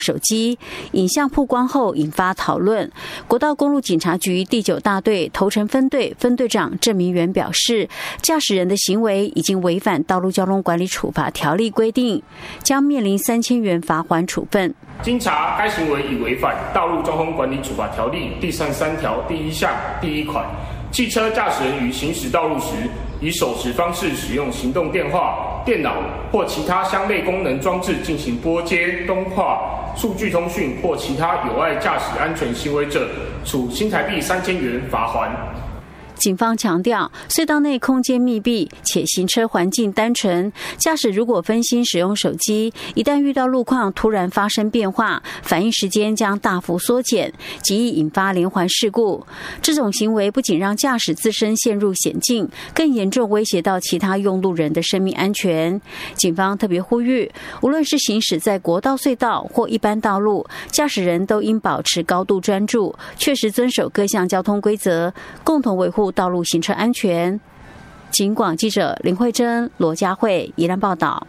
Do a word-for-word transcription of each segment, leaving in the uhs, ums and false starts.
手机影像曝光后引发讨论。国道公路警察局第九大队头城分队分队长郑明元表示，驾驶人的行为已经违反道路交通管理处罚条例规定，将面临三千元罚锾处分。 经查，该行为已违反道路交通管理处罚条例第三十三条第一项第一款，汽车驾驶人于行驶道路时，以手持方式使用行动电话、电脑或其他相类功能装置进行拨接、通话、数据通讯或其他有碍驾驶安全行为者，处新台币三千元罚锾。 警方强调，隧道内空间密闭且行车环境单纯，驾驶如果分心使用手机，一旦遇到路况突然发生变化，反应时间将大幅缩减，极易引发连环事故。这种行为不仅让驾驶自身陷入险境，更严重威胁到其他用路人的生命安全。警方特别呼吁，无论是行驶在国道隧道或一般道路，驾驶人都应保持高度专注，确实遵守各项交通规则，共同维护道路行车安全。警广记者林慧珍、罗佳慧宜兰报道。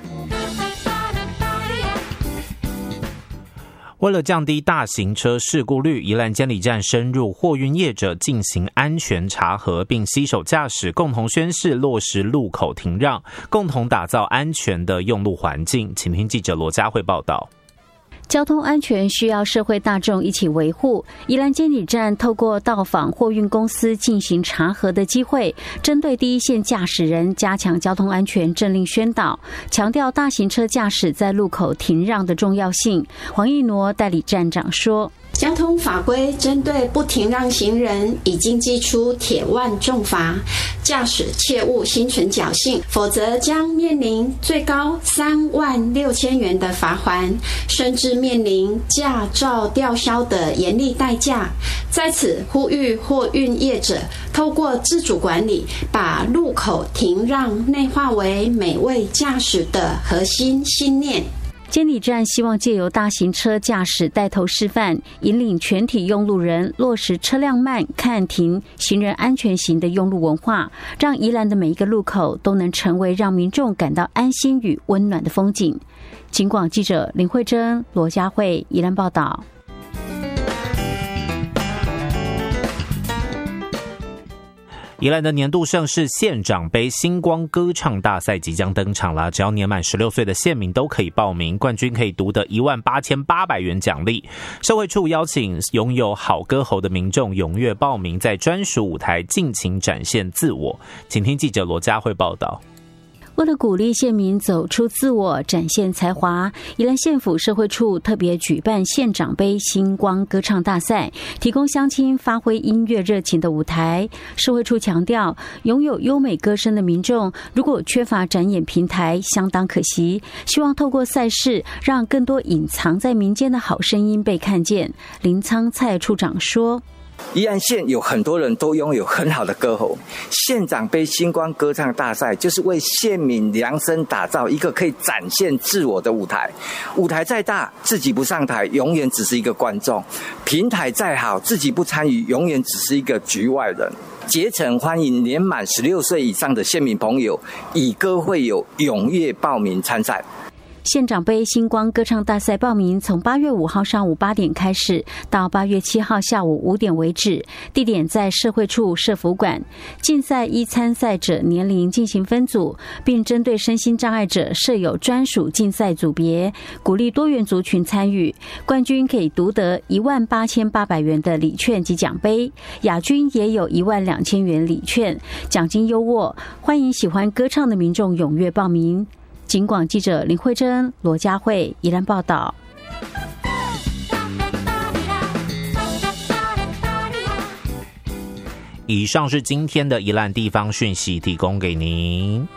为了降低大型车事故率，宜兰监理站深入货运业者进行安全查核，并携手驾驶共同宣示落实路口停让，共同打造安全的用路环境。请听记者罗佳慧报道。 交通安全需要社会大众一起维护。宜兰监理站透过到访货运公司进行查核的机会，针对第一线驾驶人加强交通安全政令宣导，强调大型车驾驶在路口停让的重要性。黄义挪代理站长说， 交通法规针对不停让行人已经祭出铁腕重罚，驾驶切勿心存侥幸，否则将面临最高三万六千元的罚锾，甚至面临驾照吊销的严厉代价。在此呼吁货运业者透过自主管理，把路口停让内化为每位驾驶的核心信念。 监理站希望借由大型车驾驶带头示范，引领全体用路人落实车辆慢、看停、行人安全行的用路文化，让宜兰的每一个路口都能成为让民众感到安心与温暖的风景。警广记者林慧珍、罗佳慧宜兰报道。 宜兰的年度盛事县长杯星光歌唱大赛即将登场啦！只要年满十六岁的县民都可以报名，冠军可以独得一万八千八百元奖励。社会处邀请拥有好歌喉的民众踊跃报名，在专属舞台尽情展现自我。请听记者罗佳慧报道。 为了鼓励县民走出自我、展现才华，宜兰县府社会处特别举办县长杯星光歌唱大赛，提供乡亲发挥音乐热情的舞台。社会处强调，拥有优美歌声的民众如果缺乏展演平台，相当可惜。希望透过赛事，让更多隐藏在民间的好声音被看见。林苍蔡处长说， 宜兰县有很多人都拥有很好的歌喉，县长杯星光歌唱大赛就是为县民量身打造一个可以展现自我的舞台。舞台再大，自己不上台，永远只是一个观众；平台再好，自己不参与，永远只是一个局外人。竭诚欢迎年满十六岁以上的县民朋友以歌会友踊跃报名参赛。 县长杯星光歌唱大赛报名从八月五号上午八点开始，到八月七号下午五点为止，地点在社会处社福馆。竞赛依参赛者年龄进行分组，并针对身心障碍者设有专属竞赛组别，鼓励多元族群参与。冠军可以独得一万八千八百元的礼券及奖杯，亚军也有一万两千元礼券，奖金优渥。欢迎喜欢歌唱的民众踊跃报名。警广记者林慧珍、罗佳慧宜兰报道。 以上是今天的宜兰地方讯息，提供给您。